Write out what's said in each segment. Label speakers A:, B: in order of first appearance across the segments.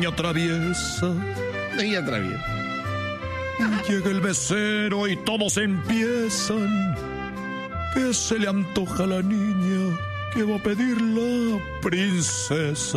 A: niña traviesa.
B: Niña traviesa.
A: Llega el mesero y todos empiezan. ¿Qué se le antoja a la niña? ¿Qué va a pedir la princesa?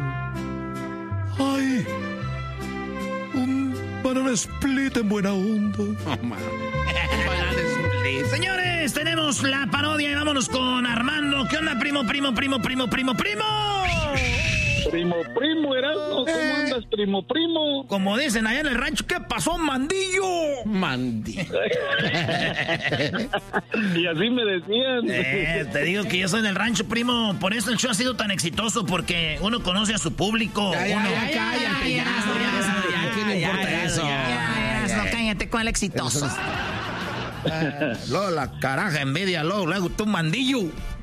A: ¡Ay! Un banana split en buena onda.
B: Oh, man. Un banana split.
C: Señores, tenemos la parodia y vámonos con Armando. ¿Qué onda, primo?
D: Primo, Erasmo, ¿cómo andas, primo?
C: Como dicen allá en el rancho, ¿qué pasó, mandillo?
D: Y así me decían.
C: Te digo que yo soy del rancho, primo. Por eso el show ha sido tan exitoso, porque uno conoce a su público.
B: Cállate, ¿qué le importa eso?
C: Cállate con el exitoso. Luego la caraja envidia, luego tú, mandillo.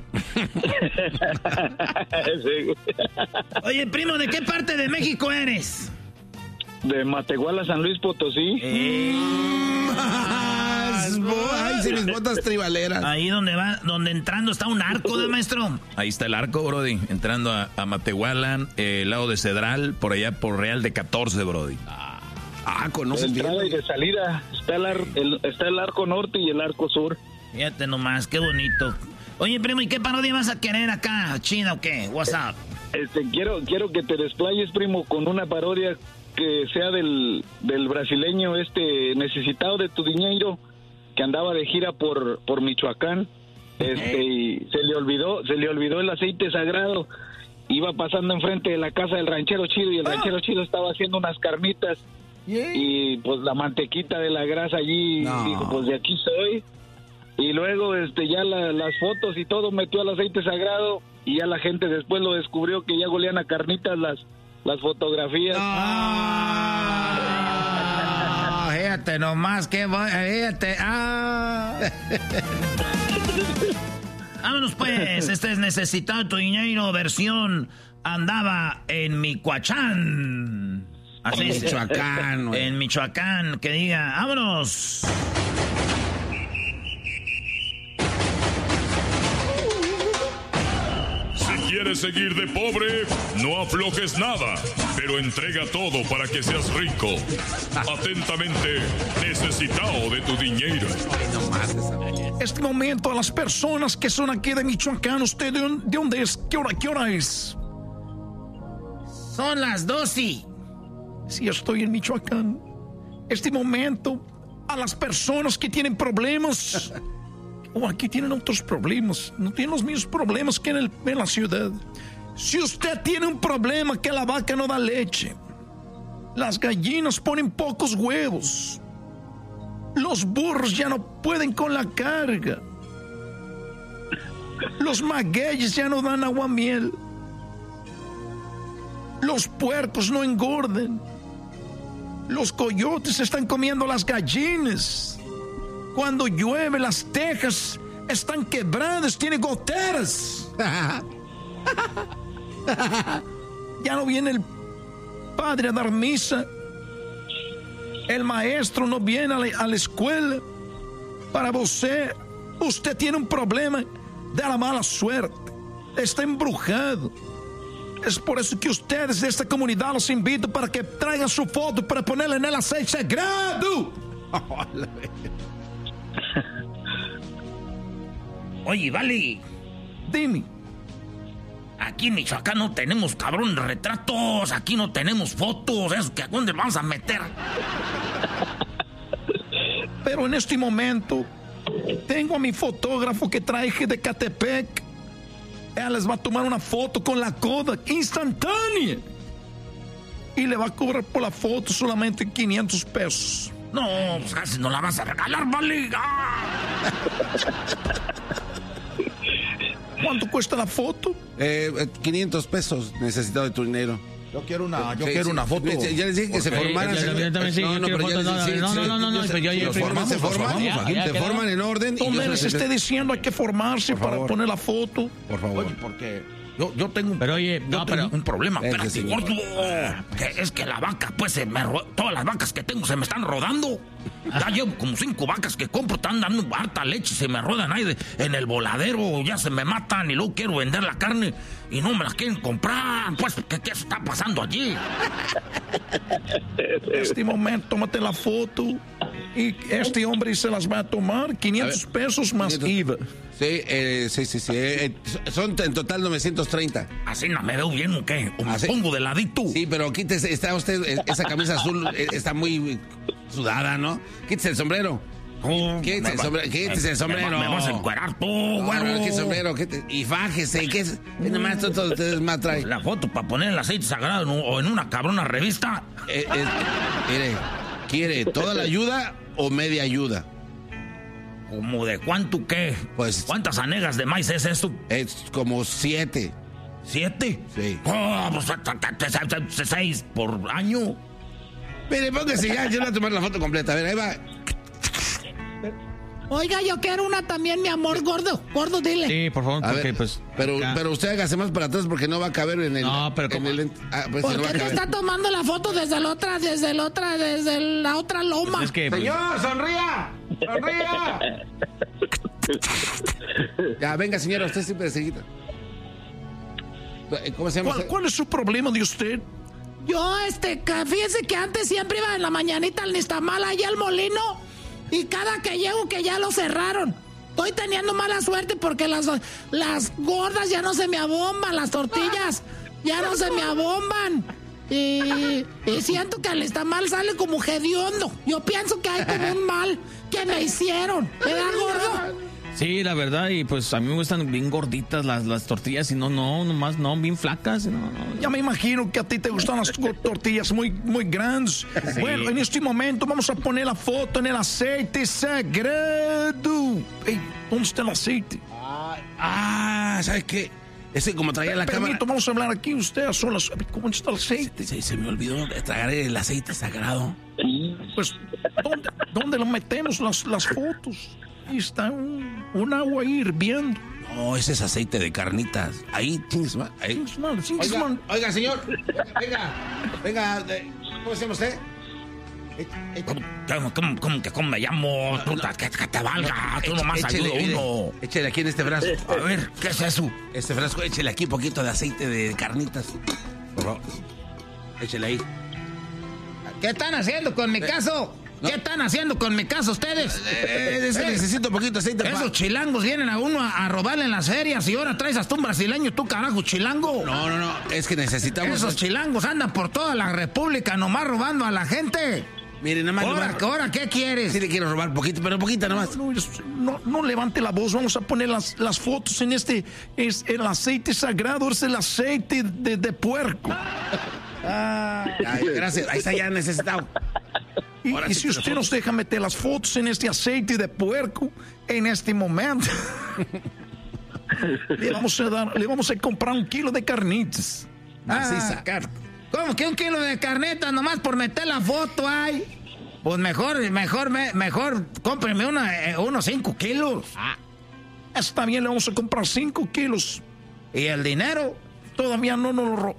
C: Oye, primo, ¿de qué parte de México eres?
D: De Matehuala, San Luis Potosí.
B: Ay, sí, mis botas tribaleras.
C: Ahí donde entrando está un arco, ¿de maestro?
E: Ahí está el arco, brody. Entrando a Matehuala, lado de Cedral, por allá por Real de 14, brody.
D: Conoces bien. De entrada y de salida. Está el arco norte y el arco sur.
C: Fíjate nomás, qué bonito. Oye, primo, ¿y qué parodia vas a querer acá? ¿China o qué? What's up?
D: Quiero que te desplayes, primo, con una parodia que sea del brasileño necesitado de tu dinero, que andaba de gira por Michoacán. Y se le olvidó el aceite sagrado. Iba pasando enfrente de la casa del ranchero chido y el ranchero chido estaba haciendo unas carnitas. Y pues la mantequita de la grasa allí, dijo, pues de aquí soy. Y luego ya las fotos y todo metió al aceite sagrado y ya la gente después lo descubrió que ya golían a carnitas las fotografías.
C: Fíjate nomás, fíjate. Vámonos pues, este es Necesitado tu dinero, versión andaba en Michoacán. Así es.
B: Michoacán,
C: en Michoacán, que diga, vámonos.
F: ¿Quieres seguir de pobre? No aflojes nada, pero entrega todo para que seas rico. Atentamente, necesitado de tu dinero.
A: Este momento a las personas que son aquí de Michoacán, ¿usted de dónde es? ¿Qué hora es?
C: Son las 12.
A: Sí, estoy en Michoacán. Este momento a las personas que tienen problemas... aquí tienen otros problemas, no tienen los mismos problemas que en la ciudad. Si usted tiene un problema que la vaca no da leche, las gallinas ponen pocos huevos, los burros ya no pueden con la carga, los magueyes ya no dan aguamiel, los puercos no engordan, los coyotes están comiendo las gallinas. Cuando llueve, las tejas están quebradas, tiene goteras. Ya no viene el padre a dar misa. El maestro no viene a la escuela. Para usted tiene un problema de la mala suerte. Está embrujado. Es por eso que ustedes de esta comunidad los invito para que traigan su foto para ponerla en el aceite sagrado.
C: Oye, vale.
A: Dime.
C: Aquí en Michoacán no tenemos, cabrón, retratos. Aquí no tenemos fotos. Eso que a dónde vamos a meter.
A: Pero en este momento tengo a mi fotógrafo que traje de Catepec. Él les va a tomar una foto con la Kodak instantánea. Y le va a cobrar por la foto solamente 500 pesos.
C: No, pues casi no la vas a regalar, vale.
A: ¿Cuánto cuesta la foto?
B: 500 pesos, necesitado de tu dinero.
A: Yo quiero una foto.
B: Ya les dije que se formaran. Te forman en orden.
A: No me les esté diciendo hay que formarse para poner la foto.
B: Por favor. Oye, porque
C: Yo tengo
B: Pero oye, no,
C: tengo
B: pero
C: un problema.
G: Espérate,
C: Espérate,
G: señor.
C: gordo. Que es que la vaca, pues, todas las vacas que tengo se me están rodando. Ya llevo como 5 vacas que compro, están dando harta leche y se me ruedan ahí en el voladero. Ya se me matan y luego quiero vender la carne y no me la quieren comprar. Pues, ¿qué está pasando allí?
A: En este momento, tómate la foto y este hombre se las va a tomar. 500 pesos más
G: 500.
A: IVA.
G: Sí. Son en total 930.
C: ¿Así no me veo bien o qué? ¿O me
G: Así.
C: pongo de ladito?
G: Sí, pero quítese, está usted, esa camisa azul está muy sudada, ¿no? Quítese el sombrero. Quítese el sombrero.
C: Me vas a encuerar tú, güero.
G: Bueno, ¿qué sombrero? Y fájese, ¿qué es? Nomás todos ustedes más traen.
C: La foto para poner el aceite sagrado o en una cabrona revista.
G: Mire, ¿quiere toda la ayuda o media ayuda?
C: ¿Como de cuánto qué?
G: Pues-
C: ¿Cuántas anegas de maíz es esto?
G: Es como 7.
C: ¿7?
G: Sí.
C: Oh, pues 6 por año.
G: Mire, póngase ya, yo voy a tomar la foto completa. A ver, ahí va.
H: Oiga, yo quiero una también, mi amor, gordo. Gordo, dile.
B: sí, por favor,
G: A
B: porque
G: ver,
B: pues...
G: pero usted hágase más para atrás porque no va a caber en el...
B: No, pero ¿cómo?
G: pues
H: ¿Por
G: no va a
H: qué te
G: caber.
H: está tomando la foto desde la otra loma?
B: Es que... pues,
G: ¡Señor, sonría! ¡Sonría! Ya, venga, señora, usted siempre seguida. ¿Cómo se llama?
A: ¿Cuál es su problema de usted?
H: Yo, fíjese que antes siempre iba en la mañanita al Nistamal allá al molino. Y cada que llego que ya lo cerraron. Estoy teniendo mala suerte porque las gordas ya no se me abomban, las tortillas ya no se me abomban. Y siento que el Nistamal sale como hediondo. Yo pienso que hay como un mal que me hicieron. ¿Verdad, gordo?
B: sí, la verdad, y pues a mí me gustan bien gorditas las tortillas y nomás no, bien flacas. No.
A: Ya me imagino que a ti te gustan las tortillas muy grandes. Bueno, en este momento vamos a poner la foto en el aceite sagrado. Ey, ¿dónde está el aceite?
G: ¿Sabes qué? Ese como traía la cámara...
A: Permito, vamos a hablar aquí usted a solas. ¿Cómo está el aceite?
G: Se me olvidó de tragar el aceite sagrado.
A: Pues, ¿dónde lo metemos las fotos? Ahí está un agua ahí hirviendo.
G: No, ese es aceite de carnitas. Ahí, chingues, ahí. Oiga, señor. Venga. ¿Cómo se llama usted?
C: ¿Cómo me llamo? Que te valga. Tú nomás ayuda uno.
G: Échele aquí en este frasco.
C: A ver, ¿qué es eso?
G: Este frasco, échele aquí un poquito de aceite de carnitas. Por favor. Échele ahí.
C: ¿Qué están haciendo con mi caso?
G: No.
C: ¿Qué están haciendo con mi caso ustedes?
G: Necesito un poquito de aceite.
C: Esos chilangos vienen a uno a robarle en las ferias y ahora traes hasta un brasileño, tú carajo, chilango.
G: No. Es que necesitamos...
C: Esos chilangos andan por toda la república nomás robando a la gente.
G: Mire, nada más...
C: ¿Ahora qué quieres?
G: Sí le quiero robar poquito, pero poquita nomás.
A: No levante la voz, vamos a poner las fotos en es el aceite sagrado, es el aceite de puerco.
G: Ay, gracias, ahí está ya necesitado.
A: Y si usted nos deja meter las fotos en este aceite de puerco, en este momento, le vamos a comprar 1 kilo de carnitas.
G: Así sacar.
C: ¿Cómo que 1 kilo de carnetas nomás por meter la foto ahí? Pues mejor cómpreme unos 5 kilos.
A: Está bien, le vamos a comprar 5 kilos.
C: ¿Y el dinero?
A: Todavía no nos lo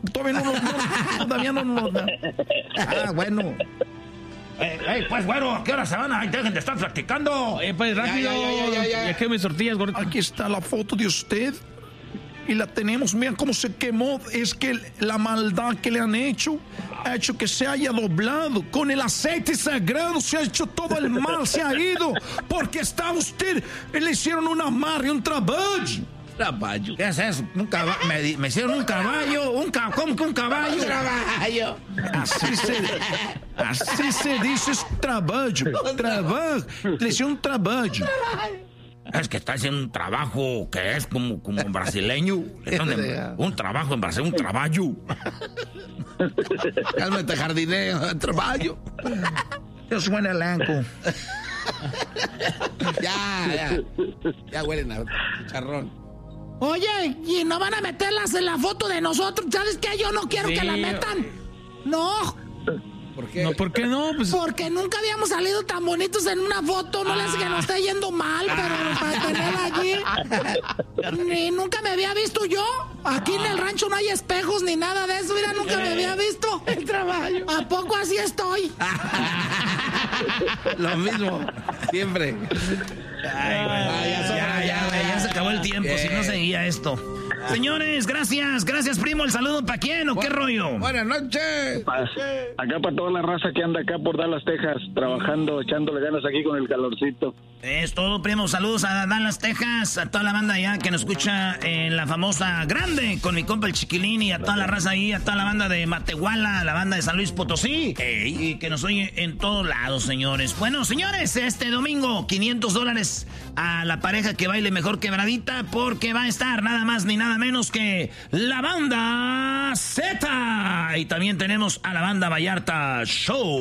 A: da.
C: Bueno. Pues, güero, ¿a qué hora se van? Ay, dejen de estar practicando.
B: Pues rápido. Ya que mis tortillas, gordo.
A: Aquí está la foto de usted. Y la tenemos, vean cómo se quemó. Es que la maldad que le han hecho ha hecho que se haya doblado. Con el aceite sagrado se ha hecho todo el mal, se ha ido. Porque está usted, le hicieron un amarre, un traballo.
G: Traballo.
C: ¿Qué es eso? Me hicieron un caballo. ¿Cómo que un caballo?
G: Traballo.
A: Así se dice es traballo. Trabajo. Le hicieron un traballo.
C: Es que está haciendo un trabajo que es como brasileño. Un trabajo en Brasil, un traballo.
G: Cálmate, jardinero, traballo.
A: Yo suena elenco.
G: Ya huelen a chicharrón.
H: Oye, ¿y no van a meterlas en la foto de nosotros? ¿Sabes qué? Yo no quiero que la metan. No.
G: ¿Por qué?
B: No, ¿por qué no? Pues...
H: Porque nunca habíamos salido tan bonitos en una foto. No les que nos esté yendo mal, pero para tenerla allí. Ni nunca me había visto yo. Aquí en el rancho no hay espejos ni nada de eso. Mira, nunca me había visto. El trabajo. ¿A poco así estoy?
G: Lo mismo, siempre.
C: Ya se acabó el tiempo, si no seguía esto. Señores, gracias, primo. ¿El saludo para quién o qué rollo?
G: Buenas noches.
D: Acá para toda la raza que anda acá por Dallas, Texas, trabajando, echándole ganas aquí con el calorcito.
C: Es todo, primo. Saludos a Dallas, Texas, a toda la banda allá que nos escucha en la famosa Grande con mi compa el Chiquilín y a toda la raza ahí, a toda la banda de Matehuala, a la banda de San Luis Potosí, y que nos oye en todos lados, señores. Bueno, señores, este domingo $500 a la pareja que baile mejor quebradita porque va a estar nada más ni nada menos que la banda Z. Y también tenemos a la banda Vallarta Show.